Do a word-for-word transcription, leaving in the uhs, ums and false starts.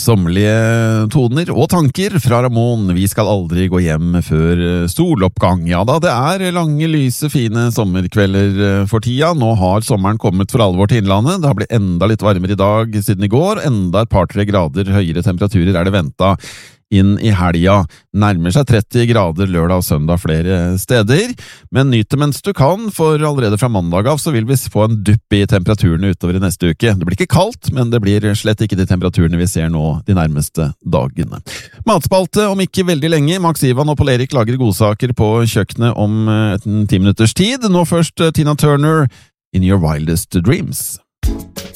Sommerlige toner og tanker fra Ramón. Vi skal aldri gå hjem før soloppgang. Ja da, det er lange, lyse, fine sommerkvelder for tida. Nå har sommeren kommet for alvor til Innlandet. Det har blitt enda litt varmere i dag siden i går. Enda et par-tre grader høyere temperaturer er det ventet inn i helga. Nærmer seg tretti grader lørdag og søndag flere steder. Men nyt det mens du kan, for allerede fra mandag av så vil vi få en dupp i temperaturene utover i neste uke. Det blir ikke kaldt, men det blir slett ikke de temperaturene vi ser nå de nærmeste dagene. Matspalte om ikke veldig lenge. Max Ivan og Paul Erik lager godsaker på kjøkkenet om en ti minutters tid. Nå først Tina Turner, In Your Wildest Dreams.